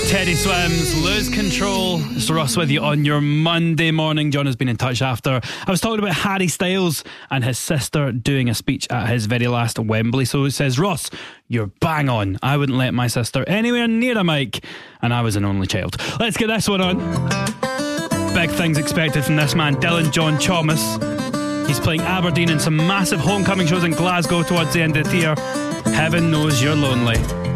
Teddy Swims, Lose Control. It's Russ with you on your Monday morning. John has been in touch after I was talking about Harry Styles and his sister doing a speech at his very last Wembley. So it says, Ross, you're bang on. I wouldn't let my sister anywhere near a mic, and I was an only child. Let's get this one on. Big things expected from this man, Dylan John Thomas. He's playing Aberdeen in some massive homecoming shows in Glasgow towards the end of the year. Heaven knows you're lonely.